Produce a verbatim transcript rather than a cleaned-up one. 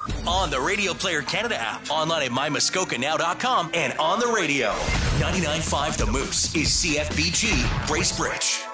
On the Radio Player Canada app, online at my muskoka now dot com, and on the radio. ninety-nine point five The Moose is C F B G Bracebridge.